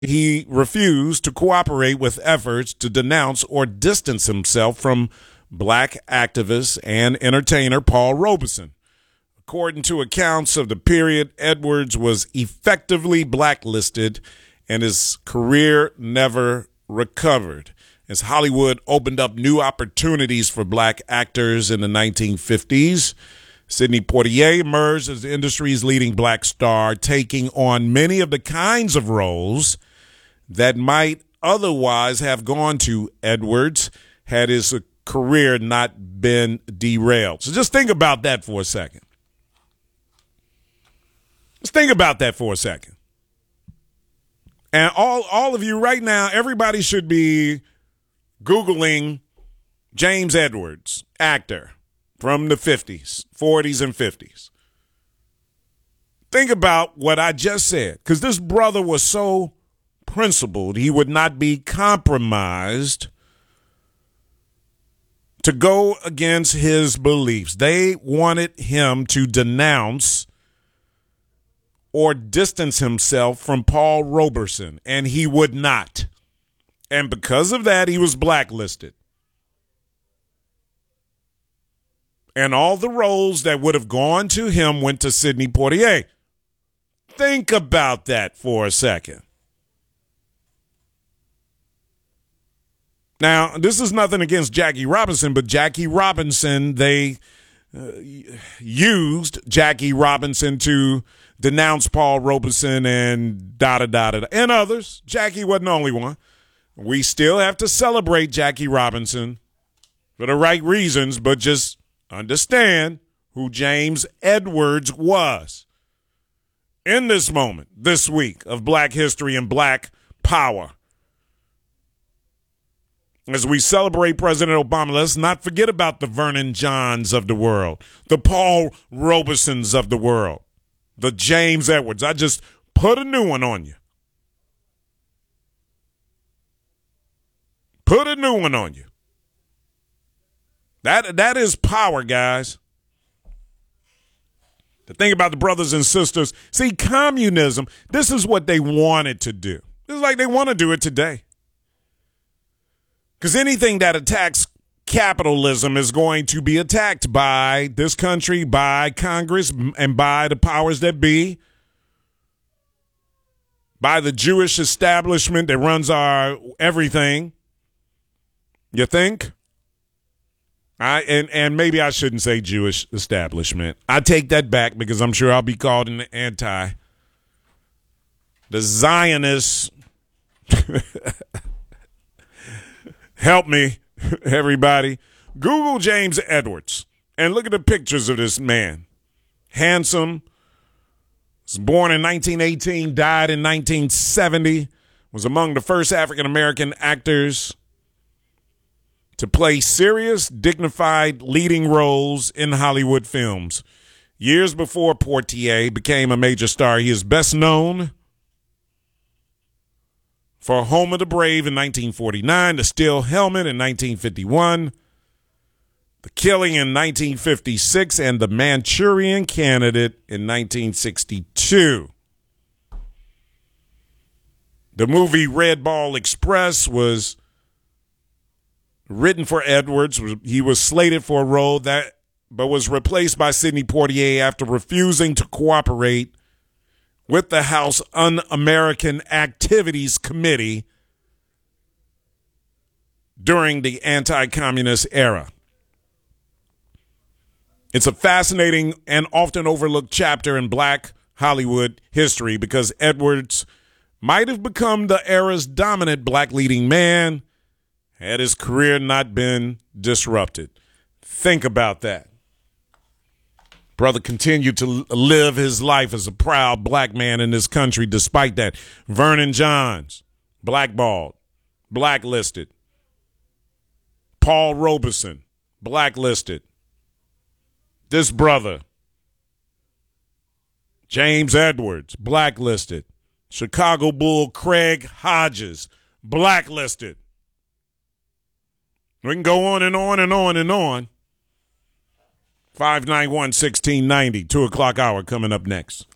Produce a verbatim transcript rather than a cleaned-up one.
he refused to cooperate with efforts to denounce or distance himself from black activist and entertainer Paul Robeson. According to accounts of the period, Edwards was effectively blacklisted and his career never recovered, as Hollywood opened up new opportunities for black actors in the nineteen fifties. Sidney Poitier emerged as the industry's leading black star, taking on many of the kinds of roles that might otherwise have gone to Edwards had his career not been derailed. So just think about that for a second. Just think about that for a second. And all, all of you right now, everybody should be Googling James Edwards, actor from the fifties, forties, and fifties. Think about what I just said, because this brother was so principled, he would not be compromised to go against his beliefs. They wanted him to denounce or distance himself from Paul Robeson, and he would not. And because of that, he was blacklisted. And all the roles that would have gone to him went to Sidney Poitier. Think about that for a second. Now, this is nothing against Jackie Robinson, but Jackie Robinson, they uh, used Jackie Robinson to denounce Paul Robeson and da-da-da-da-da, and others. Jackie wasn't the only one. We still have to celebrate Jackie Robinson for the right reasons, but just understand who James Edwards was. In this moment, this week of Black History and Black Power, as we celebrate President Obama, let's not forget about the Vernon Johns of the world, the Paul Robesons of the world, the James Edwards. I just put a new one on you. Put a new one on you. That, that is power, guys. To think about the brothers and sisters. See, communism, this is what they wanted to do. It's like they want to do it today. Because anything that attacks capitalism is going to be attacked by this country, by Congress, and by the powers that be, by the Jewish establishment that runs our everything. You think? I and, and maybe I shouldn't say Jewish establishment. I take that back because I'm sure I'll be called an anti. The Zionists. Help me, everybody. Google James Edwards and look at the pictures of this man. Handsome. Was born in nineteen eighteen, died in nineteen seventy. Was among the first African-American actors to play serious, dignified leading roles in Hollywood films. Years before Poitier became a major star, he is best known for Home of the Brave in nineteen forty-nine, The Steel Helmet in nineteen fifty-one, The Killing in nineteen fifty-six, and The Manchurian Candidate in nineteen sixty-two. The movie Red Ball Express was written for Edwards. He was slated for a role that, but was replaced by Sidney Poitier after refusing to cooperate with the House Un-American Activities Committee during the anti-communist era. It's a fascinating and often overlooked chapter in Black Hollywood history because Edwards might have become the era's dominant black leading man had his career not been disrupted. Think about that. Brother continued to live his life as a proud black man in this country despite that. Vernon Johns, blackballed, blacklisted. Paul Robeson, blacklisted. This brother, James Edwards, blacklisted. Chicago Bull Craig Hodges, blacklisted. We can go on and on and on and on. five nine one, one six nine zero, two o'clock hour coming up next.